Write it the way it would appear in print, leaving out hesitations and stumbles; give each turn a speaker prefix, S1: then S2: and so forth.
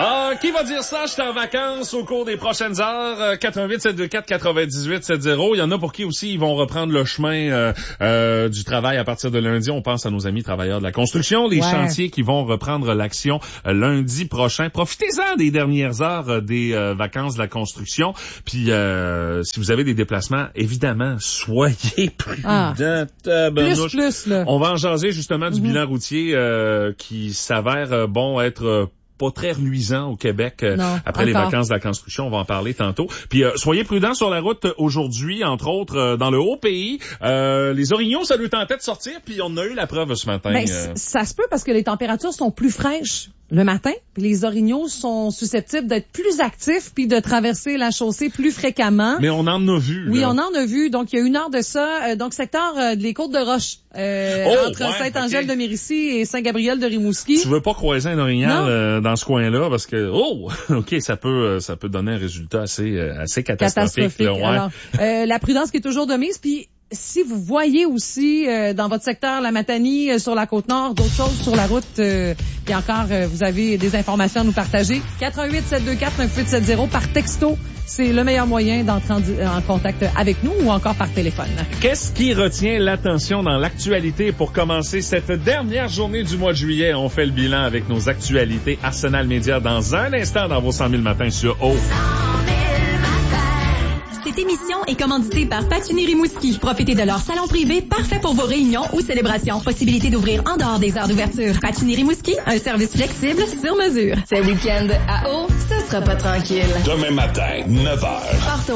S1: Qui va dire ça? Je suis en vacances au cours des prochaines heures. 88-724-98-70. Il y en a pour qui aussi ils vont reprendre le chemin du travail à partir de lundi. On pense à nos amis travailleurs de la construction. Les chantiers qui vont reprendre l'action lundi prochain. Profitez-en des dernières heures des vacances de la construction. Puis si vous avez des déplacements, évidemment, soyez prudents.
S2: Plus, là.
S1: On va en jaser justement du bilan routier qui s'avère être pas très reluisant au Québec après les vacances de la construction. On va en parler tantôt. Puis soyez prudents sur la route aujourd'hui, entre autres dans le Haut-Pays. Les orignaux, ça nous tentait de sortir, puis on a eu la preuve ce matin.
S2: Ça se peut parce que les températures sont plus fraîches le matin, puis les orignaux sont susceptibles d'être plus actifs puis de traverser la chaussée plus fréquemment.
S1: Mais on en a vu.
S2: Oui,
S1: là.
S2: On en a vu. Donc, il y a une heure de ça. Donc, secteur des Côtes-de-Roche, entre Saint-Angèle de Mérisy et Saint-Gabriel de Rimouski.
S1: Tu veux pas croiser un orignal dans ce coin-là parce que ça peut donner un résultat assez catastrophique. Là, ouais.
S2: Alors, la prudence qui est toujours de mise, puis si vous voyez aussi dans votre secteur la Matanie, sur la Côte-Nord, d'autres choses sur la route, puis encore, vous avez des informations à nous partager, 88-724-9870 par texto, c'est le meilleur moyen d'entrer en contact avec nous ou encore par téléphone.
S1: Qu'est-ce qui retient l'attention dans l'actualité pour commencer cette dernière journée du mois de juillet? On fait le bilan avec nos actualités Arsenal Média dans un instant dans vos 100 000 matins sur O.
S3: Cette émission est commanditée par Patinir Rimouski. Profitez de leur salon privé parfait pour vos réunions ou célébrations. Possibilité d'ouvrir en dehors des heures d'ouverture. Patinir Rimouski, un service flexible sur mesure. Ce week-end à eau, ce sera pas tranquille.
S4: Demain matin, 9h.